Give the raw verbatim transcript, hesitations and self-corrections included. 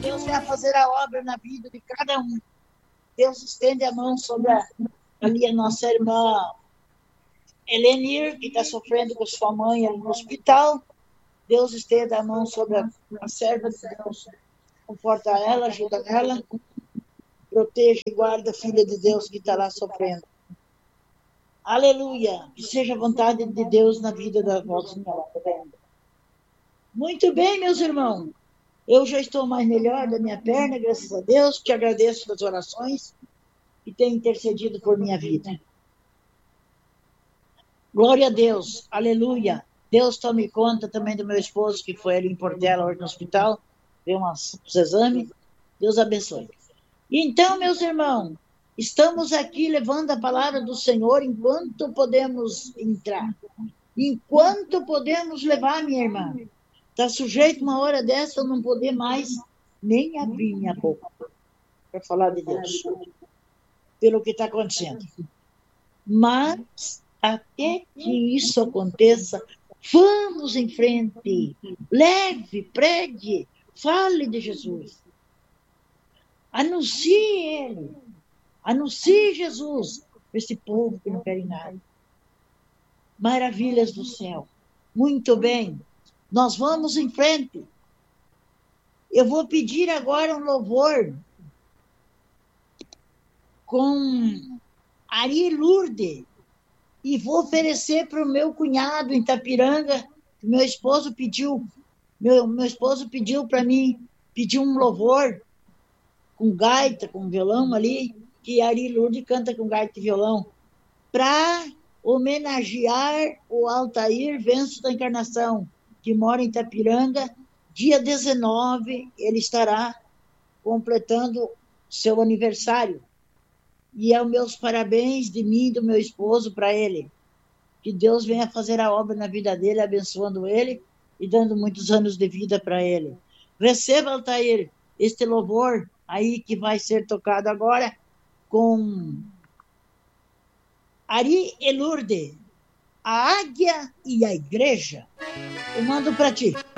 Deus vai fazer a obra na vida de cada um. Deus estende a mão sobre a, ali a nossa irmã Helenir, que está sofrendo com sua mãe ali no hospital. Deus estende a mão sobre a, a serva de Deus. Conforta ela, ajuda ela. Proteja e guarda a filha de Deus que está lá sofrendo. Aleluia! Que seja a vontade de Deus na vida da vossa senhora. Muito bem, meus irmãos. Eu já estou mais melhor da minha perna, graças a Deus. Te agradeço pelas orações que tem intercedido por minha vida. Glória a Deus. Aleluia. Deus tome conta também do meu esposo, que foi ali em Portela, hoje no hospital. Deu uns exames. Deus abençoe. Então, meus irmãos, estamos aqui levando a palavra do Senhor enquanto podemos entrar. Enquanto podemos levar, minha irmã. Está sujeito uma hora dessa eu não poder mais nem abrir minha boca para falar de Deus. Pelo que está acontecendo. Mas, até que isso aconteça, vamos em frente. Leve, pregue, fale de Jesus. Anuncie Ele. Anuncie Jesus para esse povo que não quer nada. Maravilhas do céu. Muito bem. Nós vamos em frente. Eu vou pedir agora um louvor com Ari Lourdes. E vou oferecer para o meu cunhado em Itapiranga, que meu esposo pediu. Meu, meu esposo pediu para mim, pediu um louvor com gaita, com violão ali, que Ari Lourdes canta com gaita e violão, para homenagear o Altair Venço da Encarnação, que mora em Itapiranga. Dia dezenove, ele estará completando seu aniversário. E é os meus parabéns de mim e do meu esposo para ele. Que Deus venha fazer a obra na vida dele, abençoando ele e dando muitos anos de vida para ele. Receba, Altair, este louvor aí que vai ser tocado agora com Ari e Lourdes, a águia e a igreja. Eu mando para ti.